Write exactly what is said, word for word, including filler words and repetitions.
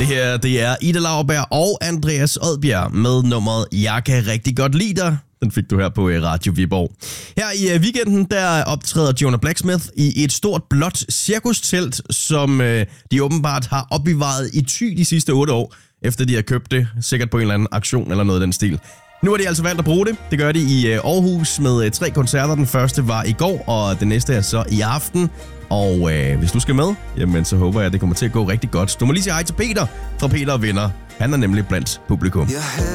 Det her, det er Ida Lauerberg og Andreas Odbjerg med nummeret Jeg kan rigtig godt lide dig. Den fik du her på Radio Viborg. Her i uh, weekenden, der optræder Jonah Blacksmith i et stort blåt cirkustelt, som uh, de åbenbart har opbevaret i Thy de sidste otte år, efter de har købt det, sikkert på en eller anden aktion eller noget af den stil. Nu har de altså valgt at bruge det. Det gør de i uh, Aarhus med uh, tre koncerter. Den første var i går, og den næste er så i aften. Og øh, hvis du skal med, jamen så håber jeg, at det kommer til at gå rigtig godt. Du må lige sige hej til Peter fra Peter og Venner. Han er nemlig blandt publikum.